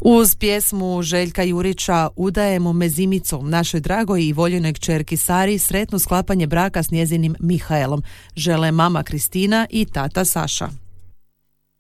Uz pjesmu Željka Jurića Udajemo me zimicu našoj dragoj i voljenoj kćerki Sari sretno sklapanje braka s njezinim Mihaelom žele mama Kristina i tata Saša.